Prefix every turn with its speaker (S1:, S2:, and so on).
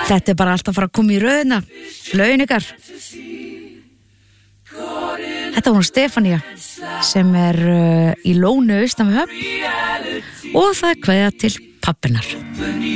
S1: Þetta bara alltaf að fara að koma í röðina. Lögin ykkar. Þetta var hún Stefanía sem í Lónu austan við Höfn og það kveðja til pabbinar.